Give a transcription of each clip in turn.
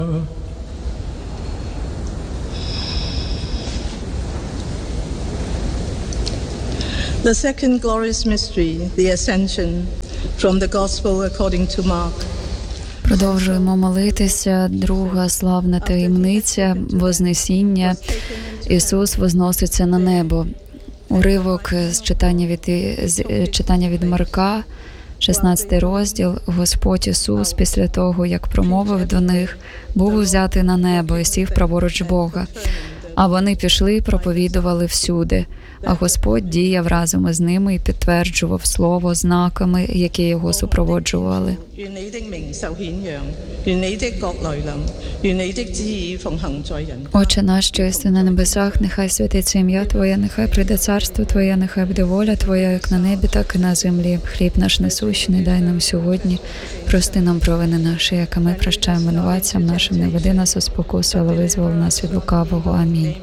The second glorious mystery, the Ascension, from the Gospel according to Mark. Продовжуємо молитися. Друга славна таємниця – Вознесіння. Ісус возноситься на небо. Уривок з читання від Марка, 16 розділ. Господь Ісус, після того, як промовив до них, був взятий на небо і сів праворуч Бога. А вони пішли і проповідували всюди. А Господь діяв разом із ними і підтверджував слово знаками, які його супроводжували. Отче наш, що єси на небесах, нехай святиться ім'я Твоє, нехай прийде царство Твоє, нехай буде воля Твоя, як на небі, так і на землі. Хліб наш насущний дай нам сьогодні. Прости нам провини наші, як і ми прощаємо винуватцям нашим. Не веди нас у спокусу, але визволи нас від лукавого. Амінь.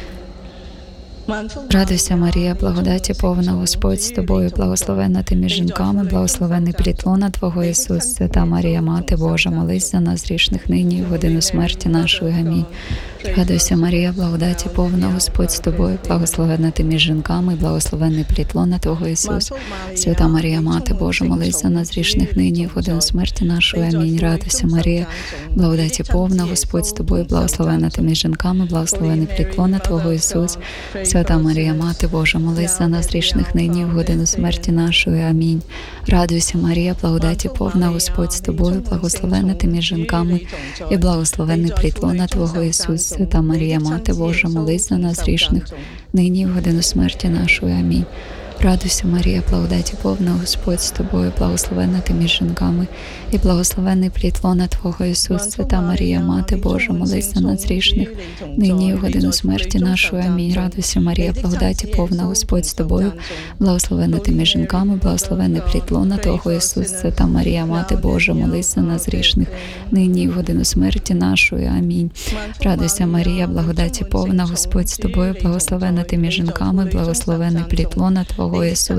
Радуйся, Марія, благодаті повна, Господь з тобою, благословенна ти між жінками, благословенний плід лона Твого, Ісус. Свята Марія, Мати Божа, молись за нас грішних нині і в годину смерті нашої. Амінь. Радуйся, Марія, благодаті повна, Господь з тобою, благословенна ти між жінками, благословенний плід лона Твого, Ісус. Свята Марія, Мати Божа, молись за нас грішних нині і в годину смерті нашої. Амінь. Радуйся, Марія, благодаті повна, Господь з тобою, благословенна ти між жінками, благословенний плід лона Твого, Ісус. Свята Марія, Мати Божа, молись за нас грішних нині і в годину смерті нашої. Амінь. Радуйся, Марія, благодаті повна, Господь з тобою, благословенна ти між жінками і благословенний плід лона Твого, Ісус. Свята Марія, Мати Божа, молись за нас грішних нині і в годину смерті нашої. Амінь. Радуйся, Марія, благодаті повна, Господь з тобою, благословенна ти між жінками і благословенний плід лона Твого, Ісус. Свята Марія, Мати Божа, молись за нас грішних нині і в годину смерті нашої. Амінь. Радуйся, Марія, благодаті повна, Господь з тобою, благословенна ти між жінками, благословенний плід лона Твого, Ісус. Свята Марія, Мати Божа, молись за нас грішних нині і в годину смерті нашої. Амінь. Радуйся, Марія, благодаті повна, Господь з тобою, благословенна ти між жінками, благословенний плід лона Твого, Ісус.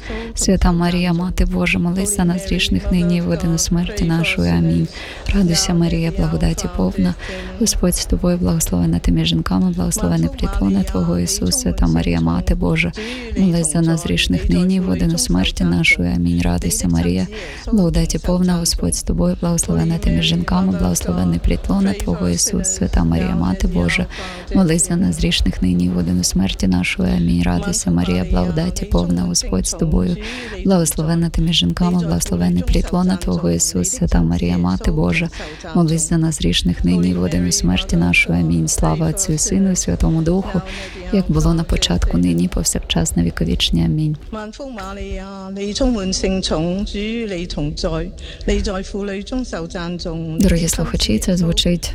Свята Марія, Мати Божа, молись за нас грішних нині і в годину смерті нашої. Амінь. Радуйся, Марія, благодаті повна, Господь з тобою, благословенна ти між жінками, благословенний плід лона Твого, Ісус. Свята Марія, Мати Божа, молись за нас грішних нині і в годину смерті нашої. Амінь. Радуйся, Марія, благодаті повна, Господь з тобою, благословенна ти між жінками, благословенний плід лона Твого, Ісус. Свята Марія, Мати Божа, молись за нас грішних нині і в годину смерті нашої. Амінь. Радуйся, Марія, благодаті повна, Господь з тобою, благословенна ти між жінками, благословенний плід лона Твого, Ісус. Свята Марія, Мати Божа, молись за нас грішних нині і в годину смерті нашої. Амінь. Слава Отцю і Сину і Святому Духу, як було на початку, нині і повсякчас на віки вічні. Амінь. Дорогі слухачі, це звучить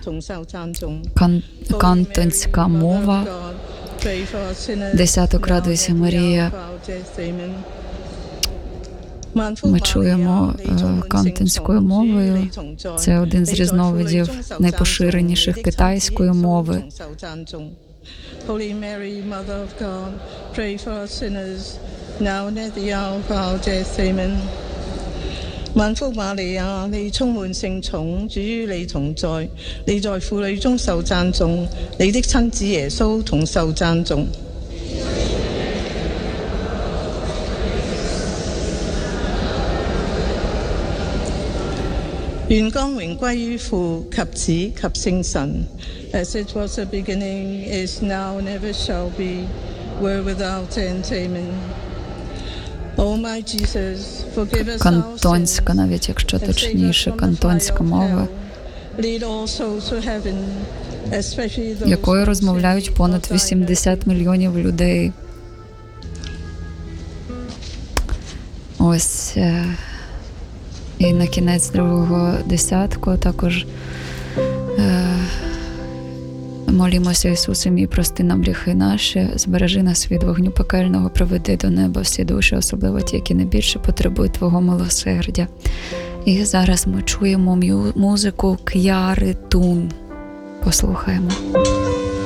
кантонська мова. Десяток «Радуйся, Марія». Ми чуємо кантонською мовою. Це один з різновидів найпоширеніших китайської мови. 願光榮歸於父及子及聖神，as it was at the beginning, is now, and ever shall be, world without end. Amen. O my Jesus, forgive us our sins. Кантонська, навіть якщо точніше, кантонська мова, якою розмовляють понад 80 мільйонів людей. Ось. І на кінець другого десятку також молімося: Ісусе мій, прости нам гріхи наші, збережи нас від вогню пекельного, приведи до неба всі душі, особливо ті, які найбільше потребують Твого милосердя. І зараз ми чуємо музику К'яри Тун. Послухаємо.